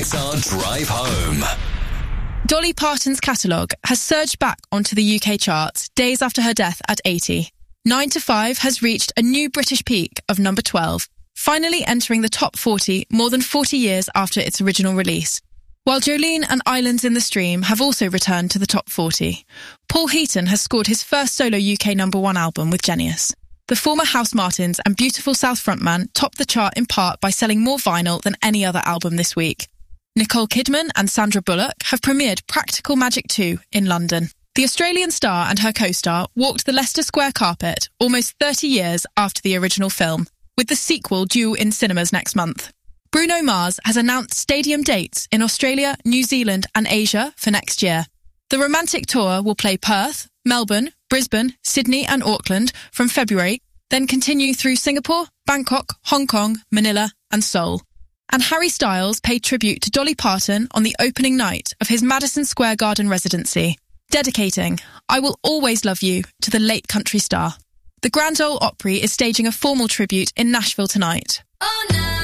It's our drive home. Dolly Parton's catalogue has surged back onto the UK charts days after her death at 80. 9 to 5 has reached a new British peak of number 12, finally entering the top 40 more than 40 years after its original release. While Jolene and Islands in the Stream have also returned to the top 40, Paul Heaton has scored his first solo UK number 1 album with Genius. The former House Martins and Beautiful South frontman topped the chart in part by selling more vinyl than any other album this week. Nicole Kidman and Sandra Bullock have premiered Practical Magic 2 in London. The Australian star and her co-star walked the Leicester Square carpet almost 30 years after the original film, with the sequel due in cinemas next month. Bruno Mars has announced stadium dates in Australia, New Zealand and Asia for next year. The Romantic Tour will play Perth, Melbourne, Brisbane, Sydney and Auckland from February, then continue through Singapore, Bangkok, Hong Kong, Manila and Seoul. And Harry Styles paid tribute to Dolly Parton on the opening night of his Madison Square Garden residency, dedicating I Will Always Love You to the late country star. The Grand Ole Opry is staging a formal tribute in Nashville tonight. Oh, no.